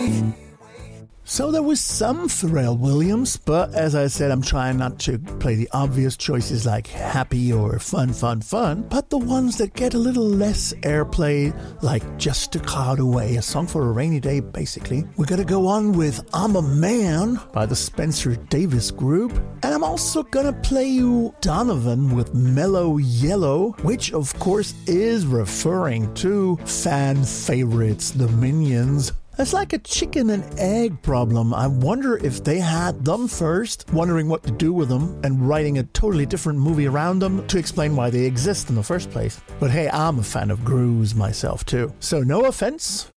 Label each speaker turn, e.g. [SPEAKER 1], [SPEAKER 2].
[SPEAKER 1] So there was some Pharrell Williams, but as I said, I'm trying not to play the obvious choices like happy or fun, but the ones that get a little less airplay, like Just a Cloud Away, a song for a rainy day, basically. We're gonna go on with I'm a Man by the Spencer Davis Group, and I'm also gonna play you Donovan with Mellow Yellow, which of course is referring to fan favorites, the Minions. It's like a chicken and egg problem. I wonder if they had them first, wondering what to do with them, and writing a totally different movie around them to explain why they exist in the first place. But hey, I'm a fan of grooves myself too. So no offense,